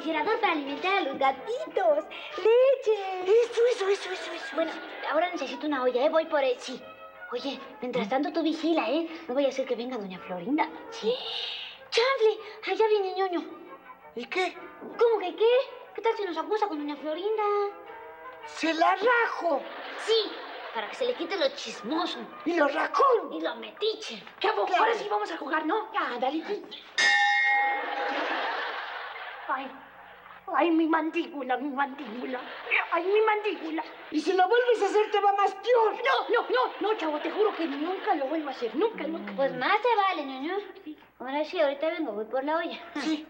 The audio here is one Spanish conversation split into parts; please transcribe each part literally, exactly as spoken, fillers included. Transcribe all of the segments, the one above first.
refrigerador para alimentar a los gatitos. ¡Leche! Eso, eso, eso, eso, eso. Bueno, ahora necesito una olla, ¿eh? Voy por él. Sí. Oye, mientras tanto tú vigila, ¿eh? No voy a hacer que venga doña Florinda. Sí. ¡Chanfle! Allá viene ñoño. ¿Y qué? ¿Cómo que qué? ¿Qué tal si nos acusa con doña Florinda? ¡Se la rajo! Sí, para que se le quite lo chismoso. ¡Y lo racón! Y lo metiche. Chavo, Claro. ahora sí vamos a jugar, ¿no? Ah, dale. Ay, ay, mi mandíbula, mi mandíbula. Ay, mi mandíbula. Y si lo vuelves a hacer te va más peor. No, no, no, no, chavo, te juro que nunca lo vuelvo a hacer. Nunca, nunca. Pues más te vale, ñoño. Ahora sí, ahorita vengo, voy por la olla. Sí.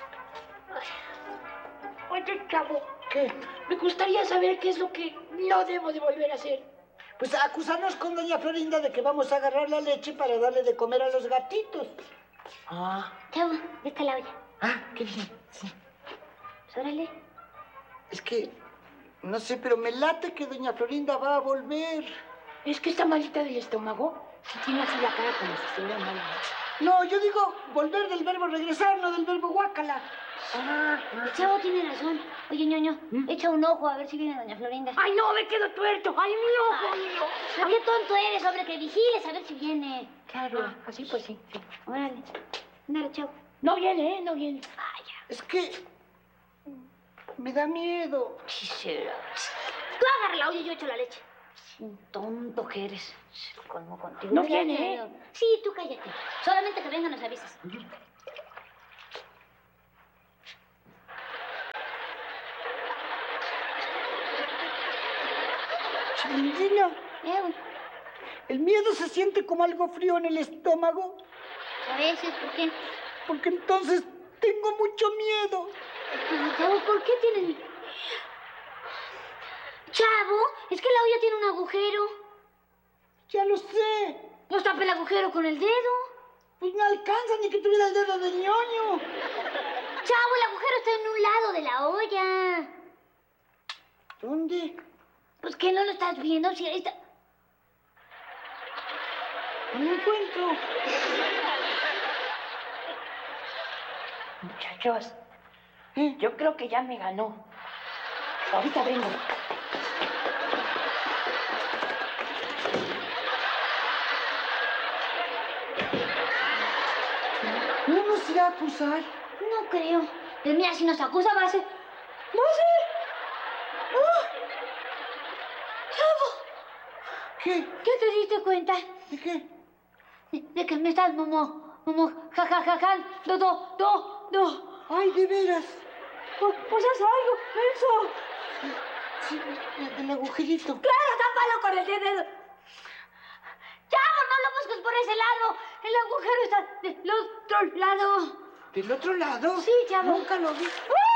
Oye, chavo, ¿Qué? me gustaría saber qué es lo que no debo de volver a hacer. Pues acusarnos con doña Florinda de que vamos a agarrar la leche para darle de comer a los gatitos. Ah. Chavo, ya está la olla. Ah, qué bien. Sí. Pues órale. Es que, no sé, pero me late que doña Florinda va a volver. Es que está malita del estómago. Tiene así la cara como si estuviera mal. No, yo digo volver del verbo regresar, no del verbo guácala. Ah, el chavo tiene razón. Oye, ñoño, echa un ojo a ver si viene doña Florinda. Ay, no, me quedo tuerto. Ay, mi ojo, mi ojo. ¿A qué tonto eres, hombre? Que vigiles a ver si viene. Claro, así pues sí. sí. Órale. Ándale, chavo. No viene, ¿eh? No viene. Vaya. Es que me da miedo. Sí será. Tú agarra la olla y yo echo la leche. Un tonto que eres. Se colmo contigo. No Ya viene, te ¿eh? veo. Sí, tú cállate. Solamente que venga nos avisas. Chilindrina, Eh, el miedo se siente como algo frío en el estómago, a veces, ¿por qué? porque entonces tengo mucho miedo. Ay, chavo, ¿por qué tienen...? Chavo, es que la olla tiene un agujero. Ya lo sé. Pues tapa el agujero con el dedo. Pues no alcanza ni que tuviera el dedo de ñoño. Chavo, el agujero está en un lado de la olla. ¿Dónde? Pues que no lo estás viendo, si ahí está... No lo encuentro. Muchachos, ¿Eh? yo creo que ya me ganó. Ahorita vengo. ¿No nos irá a acusar? No creo. Pues mira, si nos acusa va a ser... ¡No sé! ¡Ah! ¡Chavo! ¿Qué? ¿Qué te diste cuenta? ¿De qué? De, de que me estás momo, momo, ja, ja, ja, ja, do, do, do, do. ¡Ay, de veras! Pues, pues haz algo, eso. Sí, el agujerito. Claro, tápalo con el dedo. ¡Chavo, no lo busques por ese lado! El agujero está del otro lado. ¿Del otro lado? Sí, chavo. Nunca lo vi.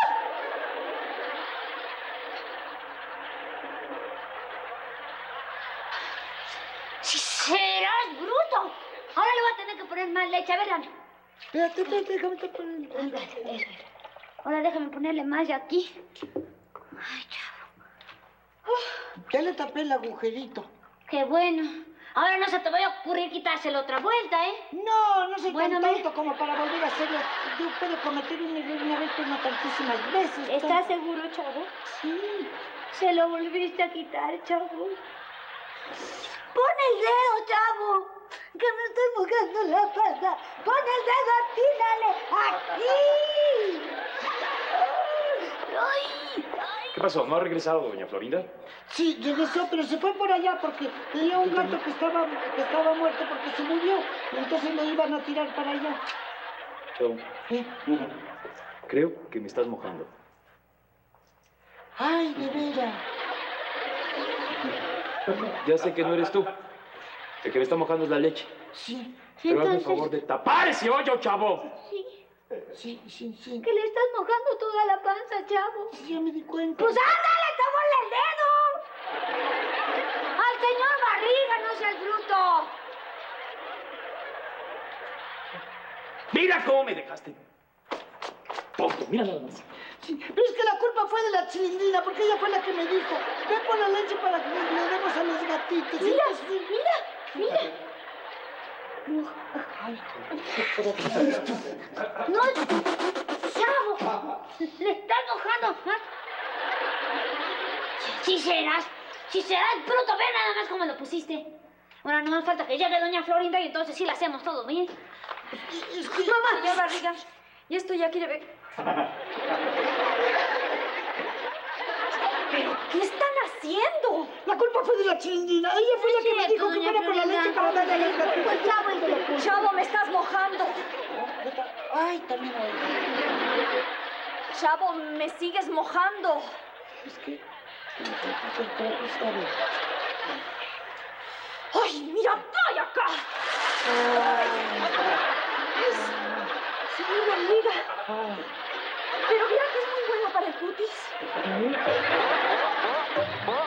¡Si serás bruto! Ahora le voy a tener que poner más leche. A ver, dame. Espérate, espérate, déjame tapar el... Eso es. Ahora déjame ponerle más de aquí. Ay, chavo. Ya le tapé el agujerito. Qué bueno. Ahora no se te vaya a ocurrir quitárselo otra vuelta, ¿eh? No, no soy Bueno, tan mira. tonto como para volver a hacerlo. Yo puedo cometer un error una vez, pero no tantísimas veces. ¿Estás seguro, chavo? Sí. Se lo volviste a quitar, chavo. Pon el dedo, chavo. Que me estoy mojando la pata. Pon el dedo, atínale. ¡Aquí! ¡Ay! ¿Qué pasó? ¿No ha regresado doña Florinda? Sí, regresó, pero se fue por allá porque tenía un gato que estaba, que estaba muerto porque se murió. Y entonces lo iban a tirar para allá. Chau. ¿Eh? Creo que me estás mojando. Ay, de veras. Ya sé que no eres tú. El que me está mojando es la leche. Sí, Pero hazme el entonces- favor de tapar ese hoyo, chavo. Sí. sí, sí, sí. Que le estás mojando toda la panza, chavo. Sí, ya me di cuenta. ¡Pues ándale, tómale el dedo! ¡Al señor Barriga, no seas bruto! Mira cómo me dejaste. Tonto, mira nada más. Sí, pero es que la culpa fue de la Chilindrina, porque ella fue la que me dijo, ve por la leche para que le demos a los gatitos. Y Mira, entonces- mira, mira. Ay, No, chavo. Le estás mojando. ¿Ah? Sí serás. Sí serás bruto. Ve nada más cómo lo pusiste. Ahora no más falta que llegue doña Florinda y entonces sí la hacemos todo bien. Mamá, ya barriga. Y esto ya quiere ver. ¿Pero qué están haciendo? La culpa fue de la chilindrina. Ella fue la que me dijo que doña fuera por la leche Florinda. para darle la leche. Pues Chavo, el que le puso. Chavo, me estás mojando. Ay, también. Chavo, me sigues mojando. Es que... Creo que está bien. ¡Ay, mira, voy acá! Es... Señor barriga. Pero mira que es muy bueno para el cutis.